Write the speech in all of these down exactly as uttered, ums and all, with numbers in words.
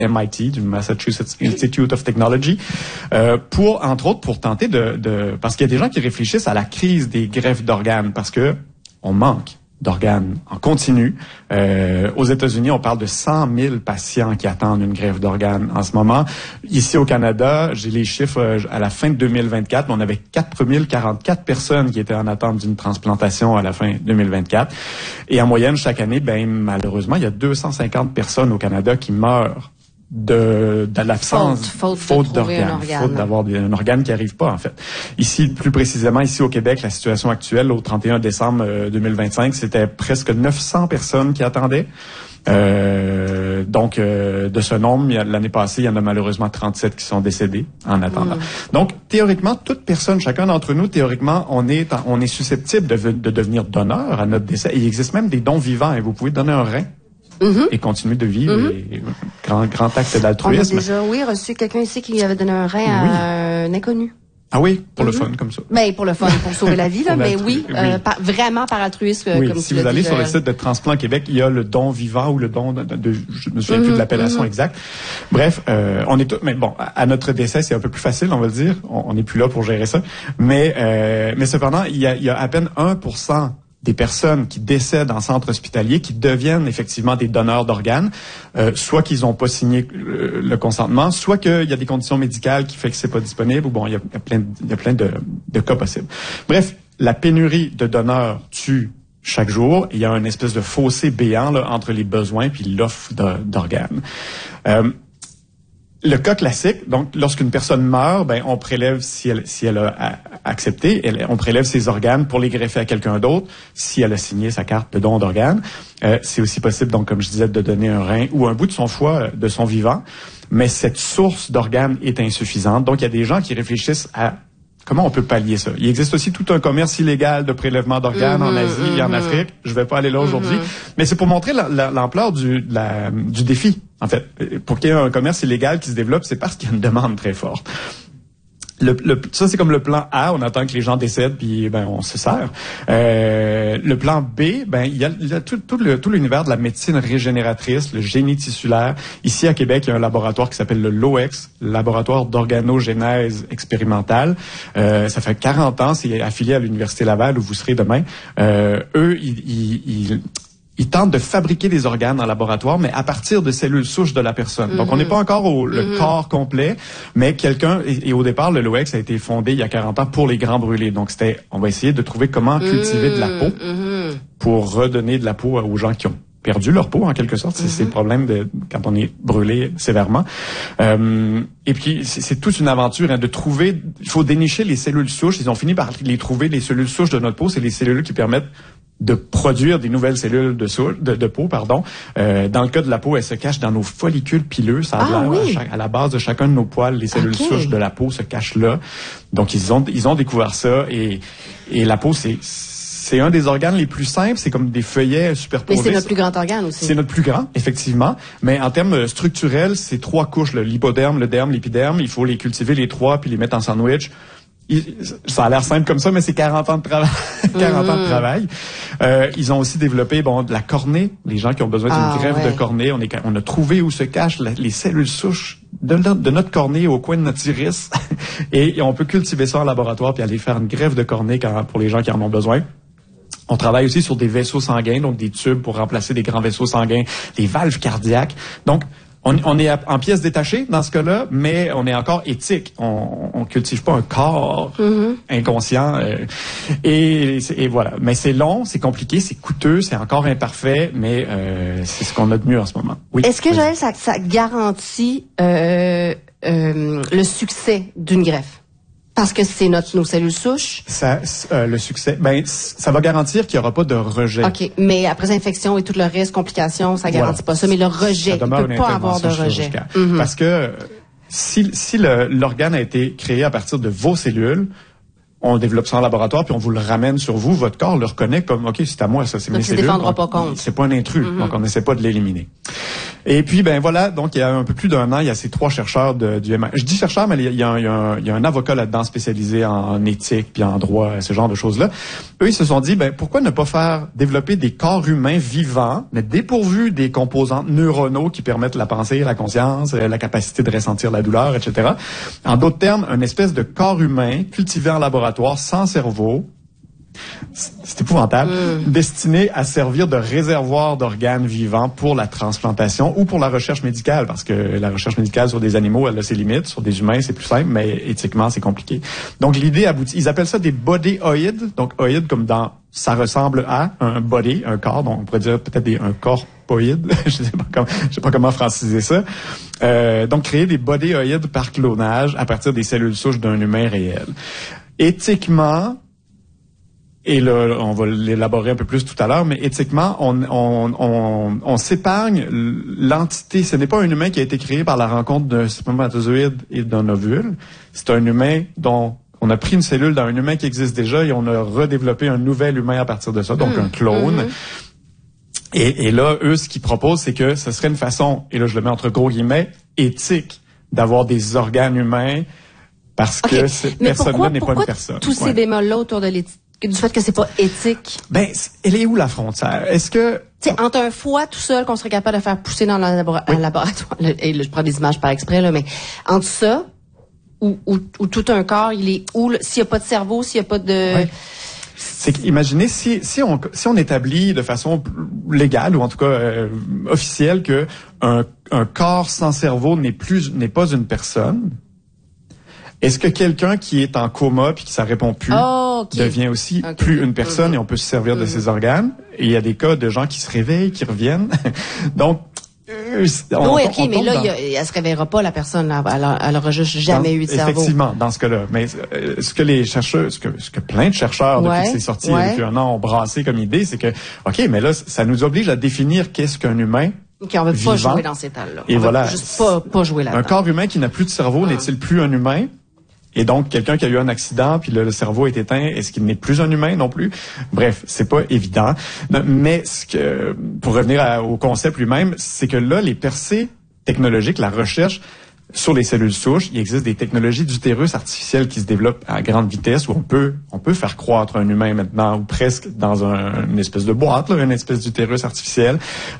M I T, du Massachusetts Institute of Technology, euh, pour, entre autres, pour tenter de, de... Parce qu'il y a des gens qui réfléchissent à la crise des greffes d'organes, parce que on manque d'organes en continu. Euh, aux États-Unis, on parle de cent mille patients qui attendent une greffe d'organes en ce moment. Ici au Canada, j'ai les chiffres euh, à la fin de deux mille vingt-quatre, on avait quatre mille quarante-quatre personnes qui étaient en attente d'une transplantation à la fin deux mille vingt-quatre. Et en moyenne, chaque année, ben malheureusement, il y a deux cent cinquante personnes au Canada qui meurent de, de l'absence, faute, faute, faute d'organes, faute d'avoir des, un organe qui arrive pas, en fait. Ici, plus précisément, ici au Québec, la situation actuelle, au trente et un décembre deux mille vingt-cinq, c'était presque neuf cents personnes qui attendaient. Euh, donc, euh, de ce nombre, l'année passée, il y en a malheureusement trente-sept qui sont décédés en attendant. Mmh. Donc, théoriquement, toute personne, chacun d'entre nous, théoriquement, on est, on est susceptible de, de devenir donneur à notre décès. Et il existe même des dons vivants. Et vous pouvez donner un rein. Mm-hmm. Et continuer de vivre, mm-hmm. et, grand, grand acte d'altruisme. On a déjà, oui, reçu quelqu'un ici qui avait donné un rein à oui. un inconnu. Ah oui, pour mm-hmm. le fun, comme ça. Mais pour le fun, pour sauver la vie, là, mais oui, oui. Euh, par, vraiment par altruisme. Oui, comme si tu vous allez dit, sur euh... le site de Transplant Québec, il y a le don vivant ou le don de, de, de je me souviens mm-hmm. plus de l'appellation mm-hmm. exacte. Bref, euh, on est tout, mais bon, à notre décès, c'est un peu plus facile, on va le dire. On n'est plus là pour gérer ça. Mais, euh, mais cependant, il y a, il y a à peine un pour cent des personnes qui décèdent en centre hospitalier qui deviennent effectivement des donneurs d'organes, euh, soit qu'ils n'ont pas signé le, le consentement, soit qu'il y a des conditions médicales qui fait que c'est pas disponible, ou bon, il y a, il y a plein, il y a plein de, de cas possibles. Bref, la pénurie de donneurs tue chaque jour. Il y a une espèce de fossé béant là, entre les besoins puis l'offre d'organes. Euh, Le cas classique, donc lorsqu'une personne meurt, ben on prélève si elle si elle a a, accepté, elle, on prélève ses organes pour les greffer à quelqu'un d'autre si elle a signé sa carte de don d'organes. Euh, c'est aussi possible, donc comme je disais, de donner un rein ou un bout de son foie de son vivant, mais cette source d'organes est insuffisante. Donc il y a des gens qui réfléchissent à comment on peut pallier ça. Il existe aussi tout un commerce illégal de prélèvement d'organes mm-hmm, en Asie mm-hmm. et en Afrique. Je vais pas aller là aujourd'hui, mm-hmm. mais c'est pour montrer la, la, l'ampleur du de la, du défi. En fait, pour qu'il y ait un commerce illégal qui se développe, c'est parce qu'il y a une demande très forte. Le, le, ça, c'est comme le plan A, on attend que les gens décèdent, puis ben on se sert. Euh, le plan B, ben il y a, il y a tout, tout, le, tout l'univers de la médecine régénératrice, le génie tissulaire. Ici, à Québec, il y a un laboratoire qui s'appelle le L O E X, le laboratoire d'organogénèse expérimentale. Euh, ça fait quarante ans, c'est affilié à l'Université Laval, où vous serez demain. Euh, eux, ils... ils, ils Ils tentent de fabriquer des organes en laboratoire, mais à partir de cellules souches de la personne. Mm-hmm. Donc, on n'est pas encore au le mm-hmm. corps complet, mais quelqu'un, et, et au départ, le L O E X a été fondé il y a quarante ans pour les grands brûlés. Donc, c'était, on va essayer de trouver comment cultiver mm-hmm. de la peau mm-hmm. pour redonner de la peau aux gens qui ont perdu leur peau, en quelque sorte. C'est, mm-hmm. c'est le problème de quand on est brûlé sévèrement. Euh, et puis, c'est, c'est toute une aventure hein, de trouver, il faut dénicher les cellules souches. Ils ont fini par les trouver, les cellules souches de notre peau. C'est les cellules qui permettent de produire des nouvelles cellules de, sou- de, de peau, pardon. Euh, dans le cas de la peau, elles se cachent dans nos follicules pileux. Ça a ah, l'air oui. à, chaque, à la base de chacun de nos poils, les cellules okay. souches de la peau se cachent là. Donc ils ont ils ont découvert ça et et la peau c'est c'est un des organes les plus simples. C'est comme des feuillets superposés. Mais c'est notre plus grand organe aussi. C'est notre plus grand, effectivement. Mais en termes structurels, c'est trois couches, le l'hypoderme, le derme, l'épiderme. Il faut les cultiver les trois puis les mettre en sandwich. Il, ça a l'air simple comme ça, mais c'est quarante ans de travail. quarante mmh. ans de travail. Euh, ils ont aussi développé bon de la cornée. Les gens qui ont besoin d'une ah, greffe ouais. de cornée, on, est, on a trouvé où se cachent la, les cellules souches de, de notre cornée au coin de notre iris. et, et on peut cultiver ça en laboratoire puis aller faire une greffe de cornée quand, pour les gens qui en ont besoin. On travaille aussi sur des vaisseaux sanguins, donc des tubes pour remplacer des grands vaisseaux sanguins, des valves cardiaques. Donc, On, on est en pièces détachées dans ce cas-là, mais on est encore éthique. On, on cultive pas un corps mm-hmm. inconscient. Euh, et, et voilà. Mais c'est long, c'est compliqué, c'est coûteux, c'est encore imparfait, mais euh, c'est ce qu'on a de mieux en ce moment. Oui. Est-ce que, Joël, ça, ça garantit euh, euh, le succès d'une greffe? Parce que c'est notre nos cellules souches. Ça, euh, le succès, ben ça va garantir qu'il y aura pas de rejet. Ok, mais après infection et tout le reste, complications, ça garantit voilà. pas ça. Mais le rejet, il peut pas avoir de rejet. Mm-hmm. Parce que si si le, l'organe a été créé à partir de vos cellules, on développe ça en laboratoire puis on vous le ramène sur vous, votre corps le reconnaît comme ok c'est à moi ça, c'est donc mes cellules. Donc tu ne défendras pas contre. C'est pas un intrus, mm-hmm. donc on n'essaie pas de l'éliminer. Et puis, ben voilà, donc il y a un peu plus d'un an, il y a ces trois chercheurs de, du M I T. Je dis chercheurs, mais il y a, il y a, un, il y a, un, il y a un avocat là-dedans spécialisé en, en éthique puis en droit, ce genre de choses-là. Eux, ils se sont dit, ben pourquoi ne pas faire développer des corps humains vivants, mais dépourvus des composants neuronaux qui permettent la pensée, la conscience, la capacité de ressentir la douleur, et cetera. En d'autres termes, une espèce de corps humain cultivé en laboratoire, sans cerveau, c'est épouvantable, mmh. destiné à servir de réservoir d'organes vivants pour la transplantation ou pour la recherche médicale, parce que la recherche médicale sur des animaux, elle a ses limites, sur des humains, c'est plus simple, mais éthiquement, c'est compliqué. Donc, l'idée aboutit, ils appellent ça des bodyoïdes, donc oïdes comme dans, ça ressemble à un body, un corps, donc on pourrait dire peut-être des, un corpoïde, je sais pas comment, je sais pas comment franciser ça. Euh, donc, créer des bodyoïdes par clonage à partir des cellules souches d'un humain réel. Éthiquement, et là, on va l'élaborer un peu plus tout à l'heure, mais éthiquement, on, on, on, on s'épargne l'entité. Ce n'est pas un humain qui a été créé par la rencontre d'un spermatozoïde et d'un ovule. C'est un humain dont on a pris une cellule d'un humain qui existe déjà et on a redéveloppé un nouvel humain à partir de ça, donc mmh. un clone. Mmh. Et, et là, eux, ce qu'ils proposent, c'est que ce serait une façon, et là je le mets entre gros guillemets, éthique d'avoir des organes humains parce okay. que cette personne-là n'est pas une personne. Tous ouais. ces bémols-là autour de l'éthique? Du fait que c'est pas éthique. Ben, elle est où la frontière? Est-ce que... Tu sais, entre un foie tout seul qu'on serait capable de faire pousser dans un labora- oui. laboratoire, et là, je prends des images par exprès, là, mais entre ça, ou, ou, ou tout un corps, il est où, s'il y a pas de cerveau, s'il y a pas de... Oui. C'est qu'imaginez si si on si on établit de façon légale ou en tout cas euh, officielle que un, un corps sans cerveau n'est plus n'est pas une personne. Est-ce que quelqu'un qui est en coma puis qui ça répond plus oh, okay. devient aussi okay. plus une personne mm-hmm. et on peut se servir mm-hmm. de ses organes? Et il y a des cas de gens qui se réveillent, qui reviennent. Donc, euh, on, oui, ok, on mais là, dans... il y a, elle se réveillera pas, la personne. Là, elle, elle aura juste jamais dans, eu de cerveau. Effectivement, dans ce cas-là. Mais euh, ce que les chercheurs, ce que, ce que plein de chercheurs, ouais, depuis que c'est sorti ouais. depuis un an, ont brassé comme idée, c'est que, ok, mais là, ça nous oblige à définir qu'est-ce qu'un humain. Okay, on veut vivant. Pas jouer dans ces temps-là. Et on voilà. Veut juste pas, pas jouer là-dedans. Un corps humain qui n'a plus de cerveau, ah. n'est-il plus un humain? Et donc, quelqu'un qui a eu un accident, puis le, le cerveau est éteint, est-ce qu'il n'est plus un humain non plus? Bref, c'est pas évident. Mais ce que, pour revenir à, au concept lui-même, c'est que là, les percées technologiques, la recherche sur les cellules souches, il existe des technologies d'utérus artificiel qui se développent à grande vitesse où on peut on peut faire croître un humain maintenant ou presque dans un, une espèce de boîte, là, une espèce d'utérus artificiel.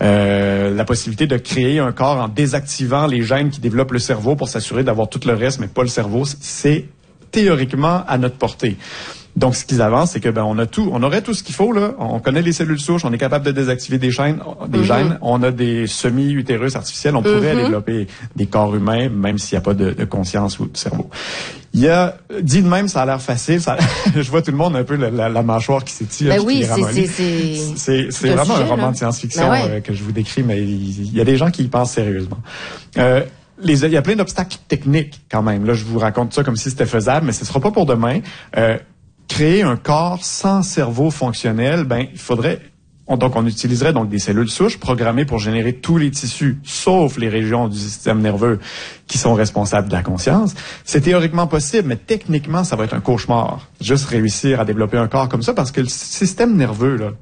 Euh, la possibilité de créer un corps en désactivant les gènes qui développent le cerveau pour s'assurer d'avoir tout le reste, mais pas le cerveau, c'est théoriquement à notre portée. Donc, ce qu'ils avancent, c'est que ben on a tout, on aurait tout ce qu'il faut là. On connaît les cellules souches, on est capable de désactiver des gènes, des mm-hmm. gènes. On a des semi-utérus artificiels. On mm-hmm. pourrait développer des corps humains, même s'il n'y a pas de, de conscience ou de cerveau. Il y a dit de même, ça a l'air facile. Ça, je vois tout le monde un peu la, la, la mâchoire qui s'étire. Ben oui, c'est c'est c'est c'est vraiment sujet, un roman là. de science-fiction ben ouais. euh, que je vous décris, mais il, il y a des gens qui y pensent sérieusement. Euh, Les, il y a plein d'obstacles techniques quand même. Là, je vous raconte ça comme si c'était faisable, mais ce sera pas pour demain. Euh, créer un corps sans cerveau fonctionnel, ben il faudrait on, donc on utiliserait donc des cellules souches programmées pour générer tous les tissus, sauf les régions du système nerveux qui sont responsables de la conscience. C'est théoriquement possible, mais techniquement, ça va être un cauchemar. Juste réussir à développer un corps comme ça, parce que le système nerveux là,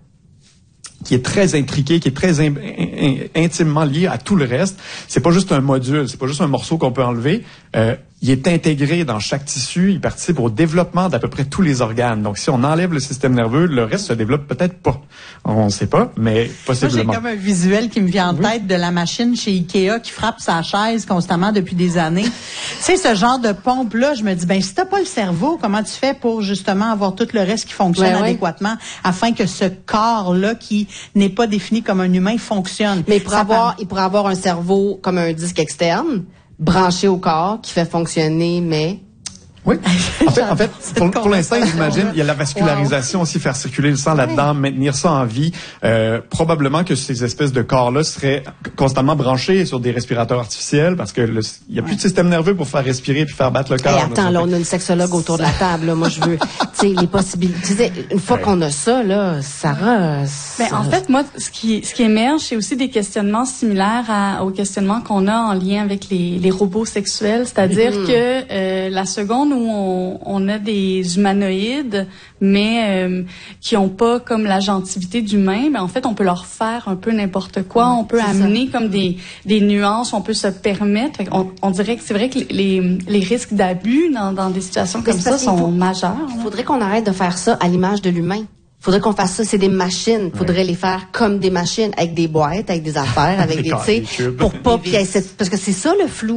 qui est très intriqué, qui est très in, in, intimement lié à tout le reste. C'est pas juste un module, c'est pas juste un morceau qu'on peut enlever. Euh, il est intégré dans chaque tissu, il participe au développement d'à peu près tous les organes. Donc, si on enlève le système nerveux, le reste se développe peut-être pas. On ne sait pas, mais possiblement. Moi, j'ai comme un visuel qui me vient en oui. tête de la machine chez Ikea qui frappe sa chaise constamment depuis des années. Tu sais, ce genre de pompe-là, je me dis, ben si t'as pas le cerveau, comment tu fais pour justement avoir tout le reste qui fonctionne ben, adéquatement oui. afin que ce corps-là qui n'est pas défini comme un humain fonctionne? Mais il pourrait avoir, il pourrait avoir un cerveau comme un disque externe, branché au corps, qui fait fonctionner, mais... Oui. En fait, en fait pour, pour l'instant, j'imagine, il y a la vascularisation wow. aussi, faire circuler le sang là-dedans, oui. maintenir ça en vie. Euh, probablement que ces espèces de corps-là seraient constamment branchés sur des respirateurs artificiels parce que le, il y a plus de système nerveux pour faire respirer puis faire battre le corps. Hey, attends, là, là, on a une sexologue autour de la table. Là. Moi, je veux, tu sais, les possibilités. Tu sais, une fois ouais. qu'on a ça, là, Sarah. Ben, en fait, moi, ce qui, ce qui émerge, c'est aussi des questionnements similaires à, aux questionnements qu'on a en lien avec les, les robots sexuels. C'est-à-dire mm-hmm. que euh, la seconde où on, on a des humanoïdes, mais euh, qui ont pas comme l'agentivité d'humain, ben en fait, on peut leur faire un peu n'importe quoi. Ouais, on peut amener ça. Comme des, des nuances, on peut se permettre. On, on dirait que c'est vrai que les, les risques d'abus dans, dans des situations comme ça sont faut, majeurs. Il faudrait qu'on arrête de faire ça à l'image de l'humain. Il faudrait qu'on fasse ça, c'est des machines. Il faudrait ouais. les faire comme des machines, avec des boîtes, avec des affaires, avec des, tu sais, pour pas, puis parce que c'est ça le flou.